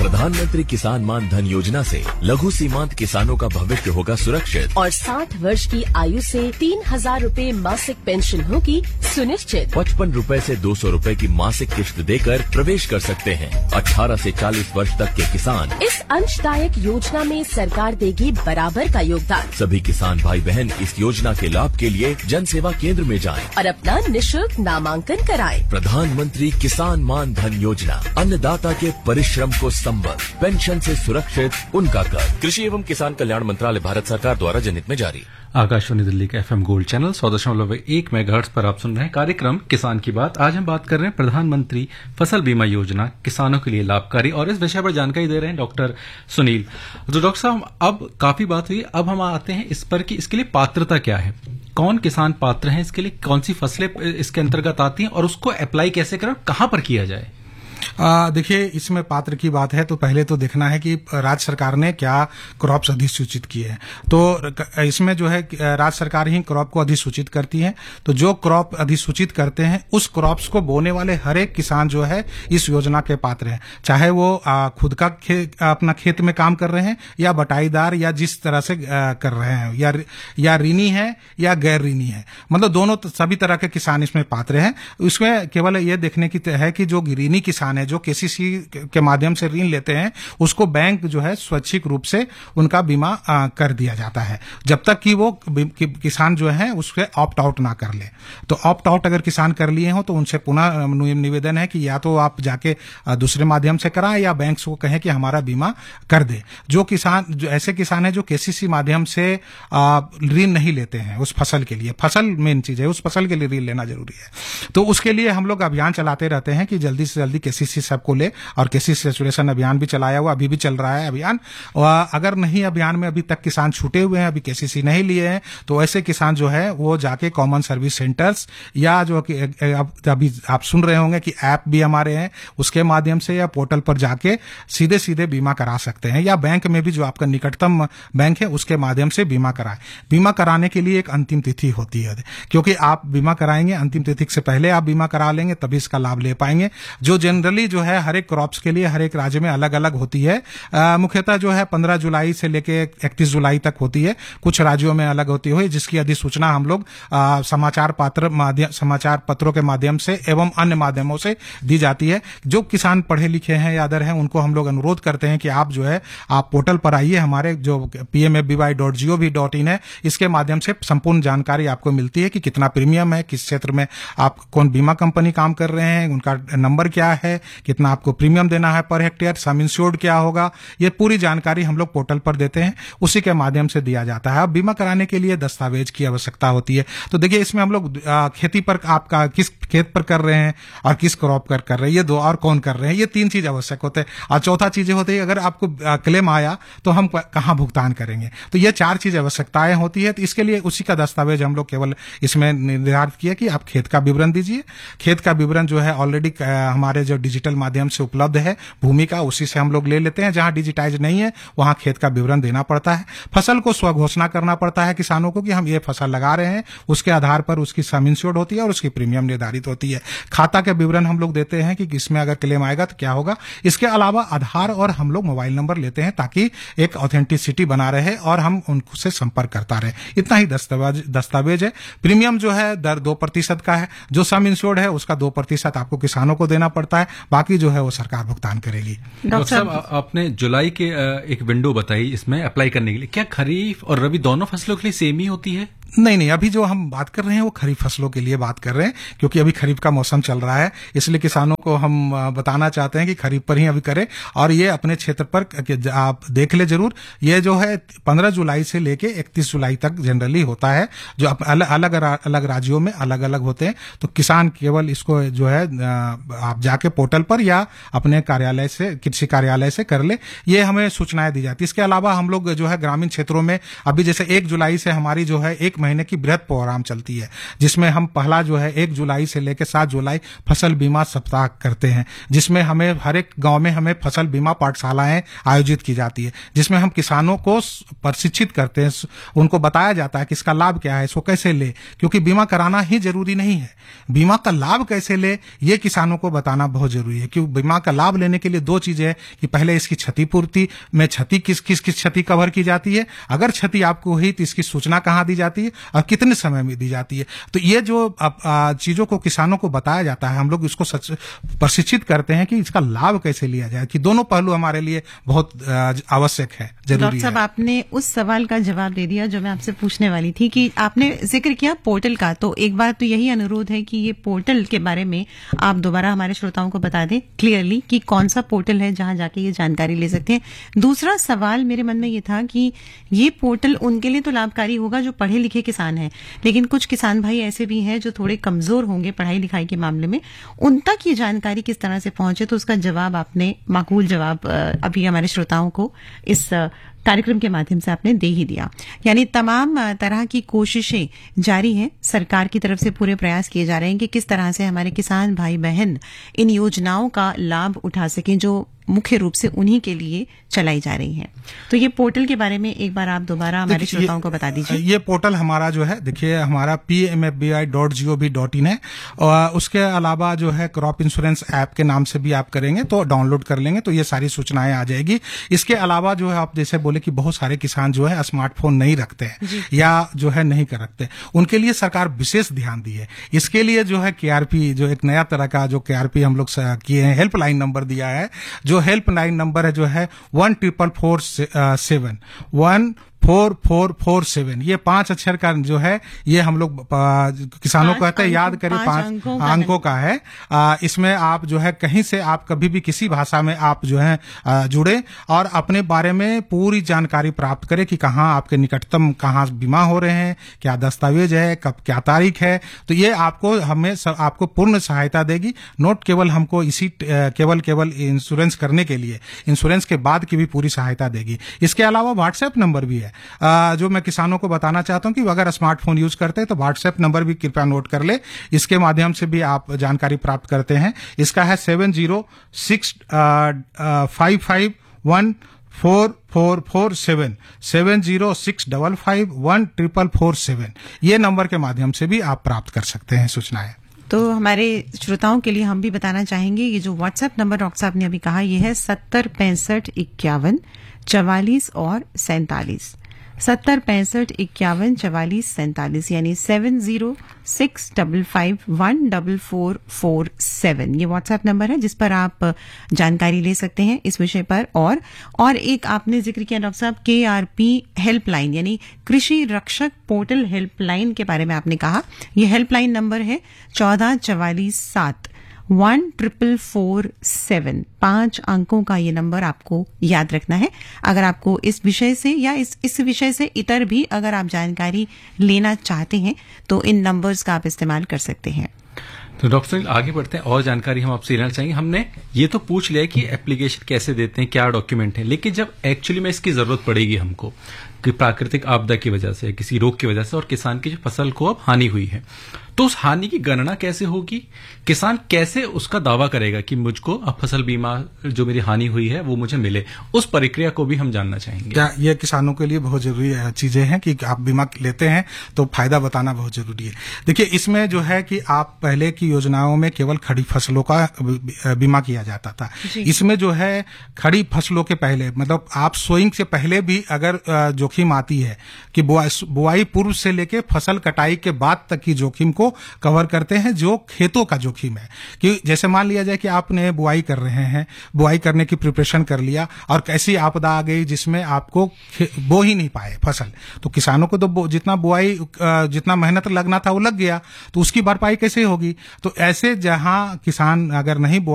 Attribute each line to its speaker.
Speaker 1: प्रधानमंत्री किसान मान धन योजना से लघु सीमांत किसानों का भविष्य होगा सुरक्षित
Speaker 2: और 60 वर्ष की आयु से 3,000 रूपए मासिक पेंशन होगी सुनिश्चित।
Speaker 1: 55 रूपए से 200 रूपए की मासिक किश्त देकर प्रवेश कर सकते हैं। 18 से 40 वर्ष तक के किसान
Speaker 2: इस अंशदायक योजना में सरकार देगी बराबर का योगदान।
Speaker 1: सभी किसान भाई बहन इस योजना के लाभ के लिए जन सेवा केंद्र में जाएं
Speaker 2: और अपना निःशुल्क नामांकन कराएं।
Speaker 1: प्रधानमंत्री किसान मान धन योजना, अन्नदाता के परिश्रम को संबल, पेंशन से सुरक्षित उनका कर। कृषि एवं किसान कल्याण मंत्रालय, भारत सरकार द्वारा जनहित में जारी।
Speaker 3: आकाशवाणी दिल्ली का FM गोल्ड चैनल 100.1 मेगाहर्ट्ज पर आप सुन रहे हैं कार्यक्रम किसान की बात। आज हम बात कर रहे हैं प्रधानमंत्री फसल बीमा योजना, किसानों के लिए लाभकारी, और इस विषय पर जानकारी दे रहे हैं डॉक्टर सुनील। तो डॉक्टर साहब, अब काफी बात हुई, अब हम आते हैं इस पर कि इसके लिए पात्रता क्या है, कौन किसान पात्र हैं इसके लिए, कौन सी फसलें इसके अंतर्गत आती हैं और उसको अप्लाई कैसे करें, कहां पर किया जाए।
Speaker 4: देखिए, इसमें पात्र की बात है तो पहले तो देखना है कि राज्य सरकार ने क्या क्रॉप्स अधिसूचित किए हैं। तो इसमें जो है राज्य सरकार ही क्रॉप को अधिसूचित करती है। तो जो क्रॉप अधिसूचित करते हैं उस क्रॉप्स को बोने वाले हर एक किसान जो है इस योजना के पात्र हैं, चाहे वो खुद का अपना खेत में काम कर रहे हैं या बटाईदार या जिस तरह से कर रहे हैं, या ऋणी है या गैर ऋणी है, मतलब दोनों सभी तरह के किसान इसमें पात्र हैं। इसमें केवल ये देखने की है कि जो ऋणी किसान है, जो केसीसी के माध्यम से ऋण लेते हैं, उसको बैंक जो है स्वैच्छिक रूप से उनका बीमा कर दिया जाता है, जब तक कि वो किसान जो है उससे ऑप्ट आउट ना कर ले। तो ऑप्ट आउट अगर किसान कर लिए हो तो उनसे पुनः निवेदन है कि या तो आप जाके दूसरे माध्यम से कराएं या बैंक को कहें कि हमारा बीमा कर दे। जो ऐसे किसान है जो केसीसी माध्यम से ऋण नहीं लेते हैं उस फसल के लिए, फसल मेन चीज है, उस फसल के लिए ऋण लेना जरूरी है, तो उसके लिए हम लोग अभियान चलाते रहते हैं कि जल्दी से जल्दी केसीसी सबको ले, और केसीसी सैचुरेशन अभियान भी चलाया हुआ, अभी भी चल रहा है अभियान। और अगर नहीं अभियान में अभी तक किसान छूटे हुए हैं, अभी केसीसी नहीं लिए हैं, तो ऐसे किसान जो है वो जाके कॉमन सर्विस सेंटर्स या जो अभी आप सुन रहे होंगे कि ऐप भी हमारे हैं, उसके माध्यम से या पोर्टल पर जाके सीधे सीधे बीमा करा सकते हैं, या बैंक में भी जो आपका निकटतम बैंक है उसके माध्यम से बीमा कराएं। बीमा कराने के लिए एक अंतिम तिथि होती है, क्योंकि आप बीमा कराएंगे अंतिम तिथि से पहले आप बीमा करा लेंगे तभी इसका लाभ ले पाएंगे, जो जनरली जो है हर एक क्रॉप्स के लिए हर एक राज्य में अलग अलग होती है। मुख्यतः जो है 15 जुलाई से लेके 31 जुलाई तक होती है, कुछ राज्यों में अलग होती है, जिसकी अधिसूचना हम लोग समाचार पत्रों के माध्यम से एवं अन्य माध्यमों से दी जाती है। जो किसान पढ़े लिखे हैं या अदर हैं उनको हम लोग अनुरोध करते हैं कि आप जो है आप पोर्टल पर आइए, हमारे जो pmfby.gov.in है, इसके माध्यम से संपूर्ण जानकारी आपको मिलती है कि कितना प्रीमियम है, किस क्षेत्र में आप कौन बीमा कंपनी काम कर रहे हैं, उनका नंबर क्या है, कितना आपको प्रीमियम देना है पर हेक्टेयर, सम इंश्योर्ड क्या होगा, ये पूरी जानकारी हम लोग पोर्टल पर देते हैं, उसी के माध्यम से दिया जाता है। अब बीमा कराने के लिए दस्तावेज की आवश्यकता होती है। तो देखिए, इसमें हम लोग खेती पर आपका किस खेत पर कर रहे हैं और किस क्रॉप कर रहे हैं, ये दो, और कौन कर रहे हैं, ये 3 चीज आवश्यक होते हैं। और चौथा चीजें होती है, अगर आपको क्लेम आया तो हम कहां भुगतान करेंगे। तो ये 4 चीज आवश्यकताएं होती है। तो इसके लिए उसी का दस्तावेज हम लोग केवल इसमें निर्धारित किया कि आप खेत का विवरण दीजिए। खेत का विवरण जो है ऑलरेडी हमारे जो डिजिटल माध्यम से उपलब्ध है भूमि का, उसी से हम लोग ले लेते हैं। जहां डिजिटाइज नहीं है वहां खेत का विवरण देना पड़ता है। फसल को स्वघोषणा करना पड़ता है किसानों को कि हम ये फसल लगा रहे हैं, उसके आधार पर उसकी सम इंश्योर्ड होती है और उसकी प्रीमियम निर्धारित होती है। खाता के विवरण हम लोग देते हैं कि इसमें अगर क्लेम आएगा तो क्या होगा। इसके अलावा आधार और हम लोग मोबाइल नंबर लेते हैं ताकि एक ऑथेंटिसिटी बना रहे और हम उनसे संपर्क करता रहे। इतना ही दस्तावेज है। प्रीमियम जो है दर 2% का है, जो सम इंश्योर्ड है उसका 2% आपको किसानों को देना पड़ता है, बाकी जो है वो सरकार भुगतान करेगी।
Speaker 3: डॉक्टर साहब, आपने जुलाई के एक विंडो बताई इसमें अप्लाई करने के लिए, क्या खरीफ और रबी दोनों फसलों के लिए सेम ही होती है?
Speaker 4: नहीं, अभी जो हम बात कर रहे हैं वो खरीफ फसलों के लिए बात कर रहे हैं, क्योंकि अभी खरीफ का मौसम चल रहा है, इसलिए किसानों को हम बताना चाहते हैं कि खरीफ पर ही अभी करें। और ये अपने क्षेत्र पर आप देख ले जरूर, ये जो है 15 जुलाई से लेके 31 जुलाई तक जनरली होता है, जो अलग अलग राज्यों में अलग अलग होते हैं। तो किसान केवल इसको जो है आप जाके पोर्टल पर या अपने कार्यालय से, कृषि कार्यालय से कर ले, ये हमें सूचनाएं दी जाती है। इसके अलावा हम लोग जो है ग्रामीण क्षेत्रों में अभी जैसे 1 जुलाई से हमारी जो है 1 महीने की बृहद प्रोग्राम चलती है, जिसमें हम पहला जो है 1 जुलाई से लेकर 7 जुलाई फसल बीमा सप्ताह करते हैं, जिसमें हमें हर एक गांव में हमें फसल बीमा पाठशालाएं आयोजित की जाती है, जिसमें हम किसानों को प्रशिक्षित करते हैं, उनको बताया जाता है कि इसका लाभ क्या है, इसको कैसे ले, क्योंकि बीमा कराना ही जरूरी नहीं है, बीमा का लाभ कैसे ले ये किसानों को बताना बहुत जरूरी है। क्योंकि बीमा का लाभ लेने के लिए 2 चीजें हैं कि पहले इसकी क्षतिपूर्ति में क्षति किस क्षति कवर की जाती है, अगर क्षति आपको हुई तो इसकी सूचना कहाँ दी जाती है और कितने समय में दी जाती है। तो ये जो चीजों को किसानों को बताया जाता है, हम लोग इसको प्रशिक्षित करते हैं कि इसका लाभ कैसे लिया जाए, कि दोनों पहलू हमारे लिए बहुत आवश्यक है, जरूरी है।
Speaker 5: डॉक्टर साहब, आपने उस सवाल का जवाब दे दिया जो मैं आपसे पूछने वाली थी कि आपने जिक्र किया पोर्टल का, तो एक बार तो यही अनुरोध है कि ये पोर्टल के बारे में आप दोबारा हमारे श्रोताओं को बता दें क्लियरली कि कौन सा पोर्टल है जहां जाके ये जानकारी ले सकते हैं। दूसरा सवाल मेरे मन में ये था कि ये पोर्टल उनके लिए तो लाभकारी होगा जो पढ़े लिखे किसान हैं, लेकिन कुछ किसान भाई ऐसे भी हैं जो थोड़े कमजोर होंगे पढ़ाई लिखाई के मामले में, उन तक ये जानकारी किस तरह से पहुंचे, तो उसका जवाब आपने माकूल जवाब अभी हमारे श्रोताओं को इस कार्यक्रम के माध्यम से आपने दे ही दिया। यानी तमाम तरह की कोशिशें जारी हैं, सरकार की तरफ से पूरे प्रयास किए जा रहे हैं कि किस तरह से हमारे किसान भाई बहन इन योजनाओं का लाभ उठा सकें जो मुख्य रूप से उन्हीं के लिए चलाई जा रही है। तो ये पोर्टल के बारे में एक बार आप दोबारा हमारे श्रोताओं को बता दीजिए।
Speaker 4: ये पोर्टल हमारा जो है, देखिए हमारा pmfbi.gov.in है, और उसके अलावा जो है क्रॉप इंश्योरेंस ऐप के नाम से भी आप करेंगे तो डाउनलोड कर लेंगे तो ये सारी सूचनाएं आ जाएगी। इसके अलावा जो है आप जैसे बोले कि बहुत सारे किसान जो है स्मार्टफोन नहीं रखते हैं या जो है नहीं कर रखते, उनके लिए सरकार विशेष ध्यान दी है। इसके लिए जो है KRP, जो एक नया तरह का जो KRP हम लोग किए हैं, हेल्पलाइन नंबर दिया है, जो हेल्पलाइन नंबर है जो है 14447 14447। ये 5 अक्षर का जो है ये हम लोग किसानों को कहते हैं, याद करें 5 अंकों का है। इसमें आप जो है कहीं से आप कभी भी किसी भाषा में आप जो है जुड़े और अपने बारे में पूरी जानकारी प्राप्त करें कि कहाँ आपके निकटतम कहाँ बीमा हो रहे हैं, क्या दस्तावेज है, कब क्या तारीख है। तो ये आपको आपको पूर्ण सहायता देगी। नोट केवल हमको इसी केवल इंश्योरेंस करने के लिए, इंश्योरेंस के बाद की भी पूरी सहायता देगी। इसके अलावा व्हाट्सएप नंबर भी है जो मैं किसानों को बताना चाहता हूं कि अगर स्मार्टफोन यूज करते हैं तो व्हाट्सएप नंबर भी कृपया नोट कर ले, इसके माध्यम से भी आप जानकारी प्राप्त करते हैं। इसका है 7065514447 7065514447। ये नंबर के माध्यम से भी आप प्राप्त कर सकते हैं सूचनाएं।
Speaker 5: तो हमारे श्रोताओं के लिए हम भी बताना चाहेंगे, ये जो व्हाट्सएप नंबर डॉक्टर साहब ने अभी कहा, ये है 7065514447 और 47 7065514447 यानी 7065514447। ये व्हाट्सएप नंबर है जिस पर आप जानकारी ले सकते हैं इस विषय पर। और एक आपने जिक्र किया डॉक्टर साहब KRP हेल्पलाइन यानी कृषि रक्षक पोर्टल हेल्पलाइन के बारे में आपने कहा। ये हेल्पलाइन नंबर है 14447 14447। 5 अंकों का ये नंबर आपको याद रखना है। अगर आपको इस विषय से या इस विषय से इतर भी अगर आप जानकारी लेना चाहते हैं तो इन नंबर्स का आप इस्तेमाल कर सकते हैं।
Speaker 3: तो डॉक्टर साहब आगे बढ़ते हैं, और जानकारी हम आपसे लेना चाहेंगे। हमने ये तो पूछ लिया कि एप्लीकेशन कैसे देते हैं, क्या डॉक्यूमेंट है, लेकिन जब एक्चुअली में इसकी जरूरत पड़ेगी हमको कि प्राकृतिक आपदा की वजह से, किसी रोग की वजह से और किसान की जो फसल को अब हानि हुई है, तो उस हानि की गणना कैसे होगी, किसान कैसे उसका दावा करेगा कि मुझको अब फसल बीमा जो मेरी हानि हुई है वो मुझे मिले, उस प्रक्रिया को भी हम जानना चाहेंगे।
Speaker 4: क्या ये किसानों के लिए बहुत जरूरी चीजें हैं कि आप बीमा लेते हैं तो फायदा बताना बहुत जरूरी है। देखिए इसमें जो है कि आप पहले की योजनाओं में केवल खड़ी फसलों का बीमा किया जाता था, इसमें जो है खड़ी फसलों के पहले मतलब आप सोइंग से पहले भी अगर जोखिम आती है कि बुआई पूर्व से लेके फसल कटाई के बाद तक की जोखिम को कवर करते हैं, जो खेतों का जोखिम है। कि जैसे मान लिया जाए कि आपने बुआई कर रहे हैं, बुआई करने की प्रिपरेशन कर लिया और कैसी आपदा आ गई जिसमें आपको बो ही नहीं पाए फसल, तो किसानों को तो जितना मेहनत लगना था वो लग गया, तो उसकी भरपाई कैसे होगी। तो ऐसे जहां किसान अगर नहीं